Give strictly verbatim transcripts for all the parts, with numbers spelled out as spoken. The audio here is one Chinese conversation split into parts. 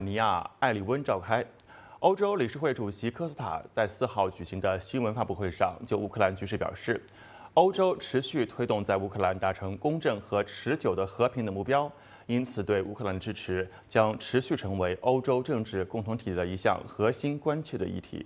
尼亚埃里温召开。欧洲理事会主席科斯塔在四号举行的新闻发布会上，就乌克兰局势表示，欧洲持续推动在乌克兰达成公正和持久的和平的目标，因此对乌克兰的支持将持续成为欧洲政治共同体的一项核心关切的议题。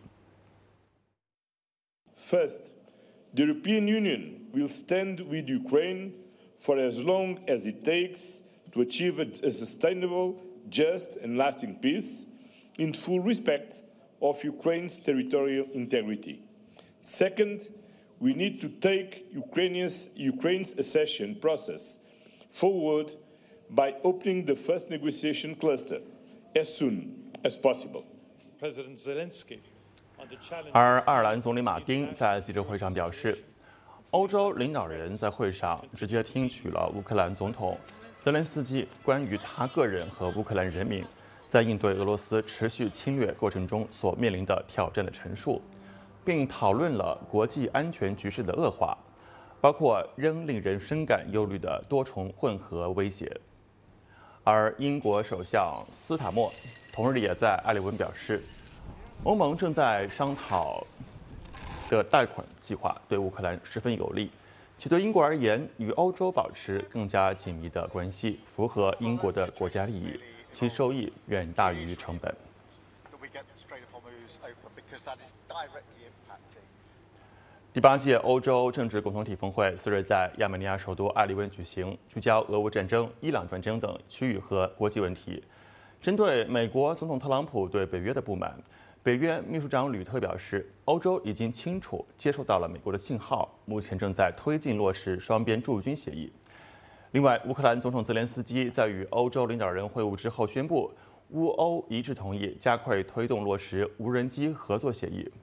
First, the European Union will stand with Ukraine for as long as it takes to achieve a sustainable, just and lasting peace, in full respect of Ukraine's territorial integrity. Second, we need to take Ukraine's, Ukraine's accession process forward by opening the first negotiation cluster as soon as possible. President Zelensky. 而爱尔兰总理马丁在记者会上表示，欧洲领导人在会上直接听取了乌克兰总统泽连斯基关于他个人和乌克兰人民在应对俄罗斯持续侵略过程中所面临的挑战的陈述，并讨论了国际安全局势的恶化，包括仍令人深感忧虑的多重混合威胁。而英国首相斯塔默同日也在埃里温表示，欧盟正在商讨的贷款计划对乌克兰十分有利，其对英国而言，与欧洲保持更加紧密的关系，符合英国的国家利益，其收益远大于成本。第八届欧洲政治共同体峰会四日在亚美尼亚首都埃里温举行，聚焦俄乌战争、伊朗战争等区域和国际问题。针对美国总统特朗普对北约的不满，北约秘书长吕特表示，欧洲已经清楚接收到了美国的信号，目前正在推进落实双边驻军协议。另外，乌克兰总统泽连斯基在与欧洲领导人会晤之后宣布，乌欧一致同意加快推动落实无人机合作协议。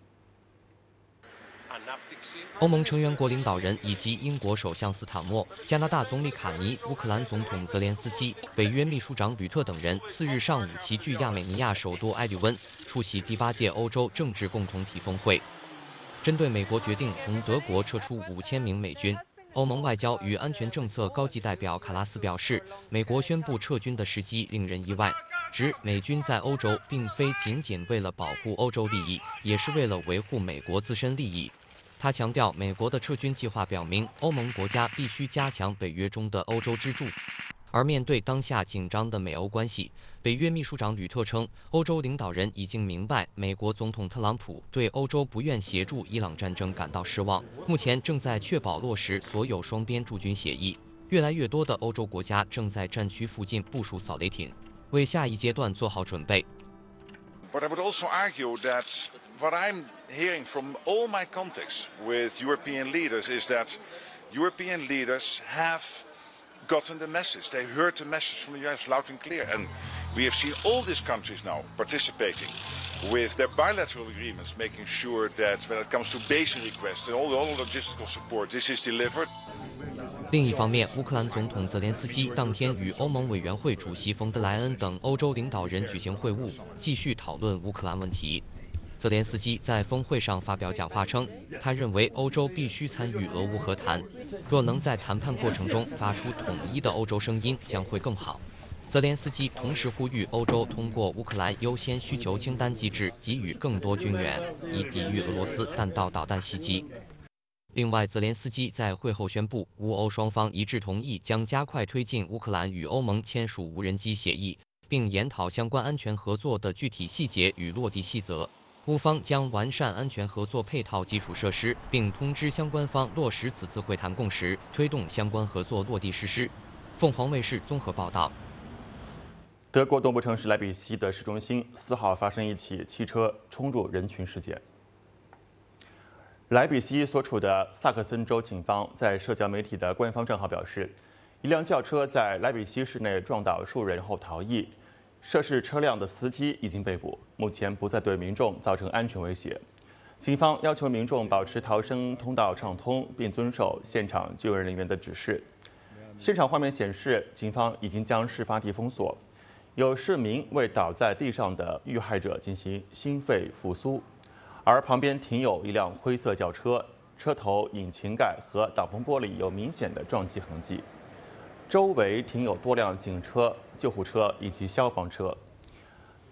欧盟成员国领导人以及英国首相斯塔默、加拿大总理卡尼、乌克兰总统泽连斯基、北约秘书长吕特等人四日上午齐聚亚美尼亚首都埃里温，出席第八届欧洲政治共同体峰会。针对美国决定从德国撤出五千名美军，欧盟外交与安全政策高级代表卡拉斯表示，美国宣布撤军的时机令人意外，指美军在欧洲并非仅仅为了保护欧洲利益，也是为了维护美国自身利益。他强调，美国的撤军计划表明，欧盟国家必须加强北约中的欧洲支柱。而面对当下紧张的美欧关系，北约秘书长吕特称，欧洲领导人已经明白，美国总统特朗普对欧洲不愿协助伊朗战争感到失望，目前正在确保落实所有双边驻军协议。越来越多的欧洲国家正在战区附近部署扫雷艇，为下一阶段做好准备。 But I would also argue that what I'm hearing from all my contacts with European leaders is that European leaders have gotten the message. They heard the message from the U S loud and clear. And we have seen all these countries now participating with their bilateral agreements, making sure that when it comes to basic requests and all the all logistical support, this is delivered. 另一方面，乌克兰总统泽连斯基当天与欧盟委员会主席冯德莱恩等欧洲领导人举行会晤，继续讨论乌克兰问题。泽连斯基在峰会上发表讲话称，他认为欧洲必须参与俄乌和谈，若能在谈判过程中发出统一的欧洲声音，将会更好。泽连斯基同时呼吁欧洲通过乌克兰优先需求清单机制给予更多军援，以抵御俄罗斯弹道导弹袭击。另外，泽连斯基在会后宣布，乌欧双方一致同意将加快推进乌克兰与欧盟签署无人机协议，并研讨相关安全合作的具体细节与落地细则。乌方将完善安全合作配套基础设施，并通知相关方落实此次会谈共识，推动相关合作落地实施。凤凰卫视综合报道。 德国东部城市莱比锡的市中心四号发生一起汽车冲入人群事件。莱比锡所处的萨克森州警方在社交媒体的官方账号表示，一辆轿车在莱比锡市内撞倒数人后逃逸，涉事车辆的司机已经被捕，目前不再对民众造成安全威胁。警方要求民众保持逃生通道畅通，并遵守现场救援人员的指示。现场画面显示，警方已经将事发地封锁，有市民为倒在地上的遇害者进行心肺复苏。而旁边停有一辆灰色轿车，车头、引擎盖和挡风玻璃有明显的撞击痕迹。周围停有多辆警车、救护车以及消防车。